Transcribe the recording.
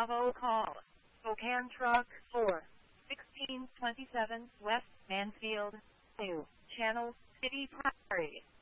Bravo call. Spokane Truck 4. 1627 West Mansfield. New Channel City Prairie.